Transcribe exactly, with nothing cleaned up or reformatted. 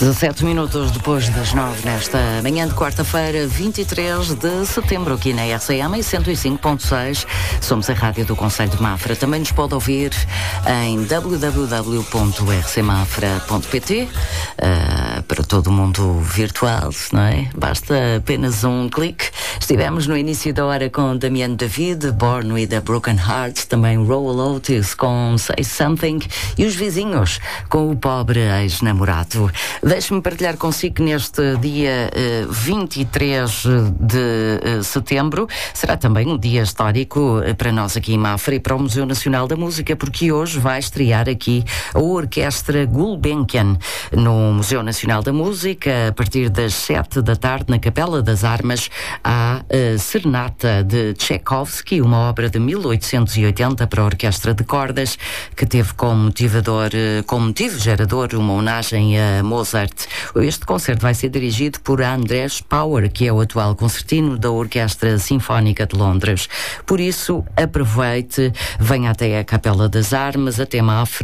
dezassete minutos depois das nove, nesta manhã de quarta-feira, vinte e três de setembro, aqui na R C M em cento e cinco ponto seis. Somos a rádio do Concelho de Mafra. Também nos pode ouvir em w w w ponto r c mafra ponto p t, uh, para todo o mundo virtual, não é? Basta apenas um clique. Estivemos no início da hora com Damiano David, Born with a Broken Heart, também Roll Otis com Say Something e os vizinhos com o pobre ex-namorado. Deixe-me partilhar consigo que neste dia uh, vinte e três de uh, setembro será também um dia histórico uh, para nós aqui em Mafra e para o Museu Nacional da Música, porque hoje vai estrear aqui a Orquestra Gulbenkian no Museu Nacional da Música. A partir das sete da tarde, na Capela das Armas, há a Serenata de Tchaikovsky, uma obra de mil oitocentos e oitenta para a orquestra de cordas, que teve como motivador, uh, como motivo gerador, uma homenagem a Mozart. Este concerto vai ser dirigido por Andrés Power, que é o atual concertino da Orquestra Sinfónica de Londres. Por isso, aproveite, venha até a Capela das Armas, até Mafra.